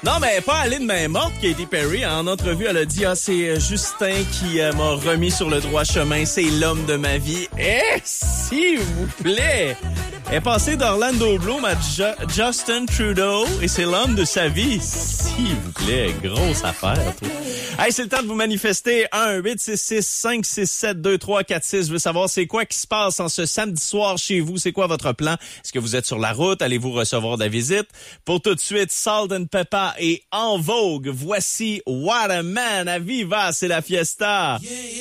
Non, mais pas aller de main morte, Katy Perry. En entrevue, elle a dit, c'est Justin qui m'a remis sur le droit chemin. C'est l'homme de ma vie. S'il vous plaît. Elle est passée d'Orlando Bloom à Justin Trudeau et c'est l'homme de sa vie. S'il vous plaît, grosse affaire, toi. Hey, c'est le temps de vous manifester. 1-866-567-2346. Je veux savoir c'est quoi qui se passe en ce samedi soir chez vous. C'est quoi votre plan? Est-ce que vous êtes sur la route? Allez-vous recevoir de la visite? Pour tout de suite, Salt and Pepper est en vogue. Voici What a Man. À Viva, c'est la fiesta. Yeah.